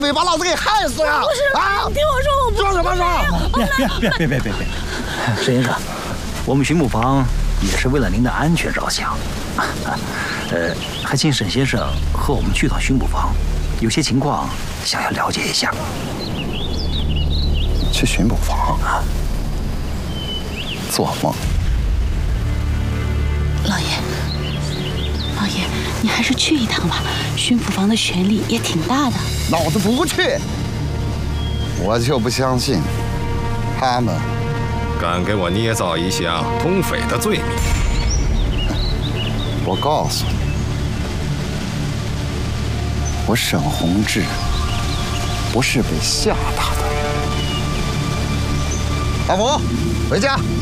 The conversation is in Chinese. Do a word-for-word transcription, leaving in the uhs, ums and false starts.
非把老子给害死呀！ 不是啊！ 你听我说，我不说什么说？ 别别别别别别别！沈先生，我们巡捕房也是为了您的安全着想。呃，还请沈先生和我们去趟巡捕房，有些情况想要了解一下。 去巡捕房啊？做梦！ 老爷，老爷，你还是去一趟吧。巡捕房的权力也挺大的。 老子不去！我就不相信他们敢给我捏造一项通匪的罪名。 我告诉你，我沈宏志不是被吓大的。阿福，回家。